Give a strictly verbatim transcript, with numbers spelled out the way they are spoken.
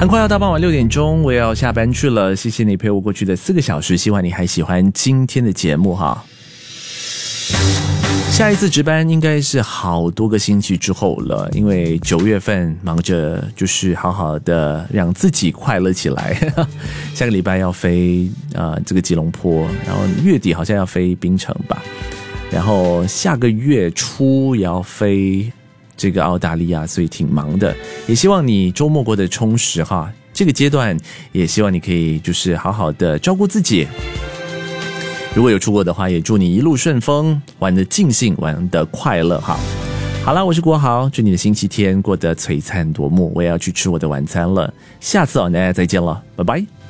很快要到傍晚六点钟，我也要下班去了。谢谢你陪我过去的四个小时，希望你还喜欢今天的节目哈。下一次值班应该是好多个星期之后了，因为九月份忙着就是好好的让自己快乐起来。下个礼拜要飞呃这个吉隆坡，然后月底好像要飞槟城吧，然后下个月初也要飞这个澳大利亚，所以挺忙的。也希望你周末过得充实哈，这个阶段也希望你可以就是好好的照顾自己。如果有出国的话，也祝你一路顺风，玩得尽兴，玩得快乐哈。好了，我是国豪，祝你的星期天过得璀璨夺目，我也要去吃我的晚餐了。下次哦，大家再见了，拜拜。